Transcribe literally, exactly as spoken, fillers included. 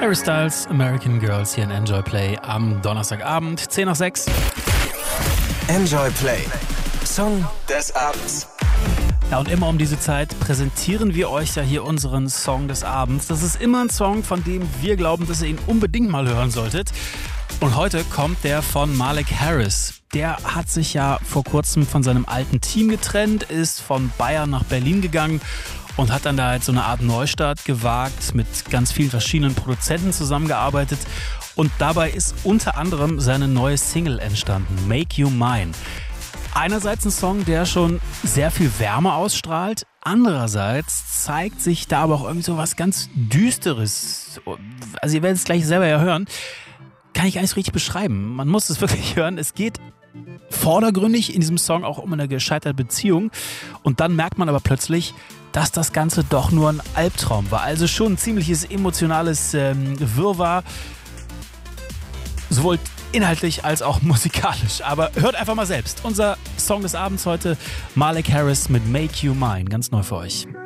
Harry Styles, American Girls hier in Enjoy Play am Donnerstagabend, zehn nach sechs. Enjoy Play, Song des Abends. Ja, und immer um diese Zeit präsentieren wir euch ja hier unseren Song des Abends. Das ist immer ein Song, von dem wir glauben, dass ihr ihn unbedingt mal hören solltet. Und heute kommt der von Malik Harris. Der hat sich ja vor kurzem von seinem alten Team getrennt, ist von Bayern nach Berlin gegangen und hat dann da halt so eine Art Neustart gewagt, mit ganz vielen verschiedenen Produzenten zusammengearbeitet. Und dabei ist unter anderem seine neue Single entstanden, Make You Mine. Einerseits ein Song, der schon sehr viel Wärme ausstrahlt. Andererseits zeigt sich da aber auch irgendwie so was ganz Düsteres. Also ihr werdet es gleich selber ja hören. Kann ich gar nicht so richtig beschreiben. Man muss es wirklich hören. Es geht vordergründig in diesem Song auch um eine gescheiterte Beziehung. Und dann merkt man aber plötzlich, dass das Ganze doch nur ein Albtraum war. Also schon ein ziemliches emotionales ähm, Wirrwarr. Sowohl inhaltlich als auch musikalisch. Aber hört einfach mal selbst. Unser Song des Abends heute, Malik Harris mit Make You Mine. Ganz neu für euch.